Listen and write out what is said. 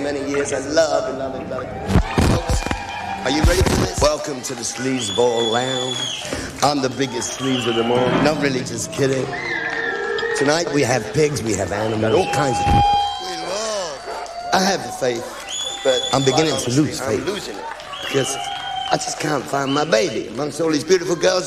many years. I love it. Folks, are you ready for this? Welcome to the Sleazeball Lounge. I'm the biggest sleaze of them all. Not really, just kidding. Tonight we have pigs, we have animals, all kinds of... I have the faith, but I'm beginning to lose faith. I'm losing it. Because I just can't find my baby amongst all these beautiful girls.